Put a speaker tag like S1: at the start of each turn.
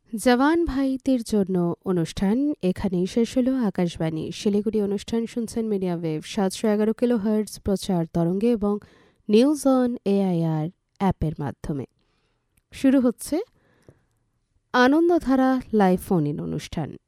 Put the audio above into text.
S1: জওয়ান ভাইদের জন্য অনুষ্ঠান এখানেই শেষ হলো। আকাশবাণী শিলিগুড়ি অনুষ্ঠান শুনছেন মিডিয়া ওয়েভ ৭১১ কিলোহার্টজ প্রচার তরঙ্গে এবং নিউজ অন এআইআর অ্যাপের মাধ্যমে। শুরু হচ্ছে আনন্দধারা লাইভ ফোন ইন অনুষ্ঠান।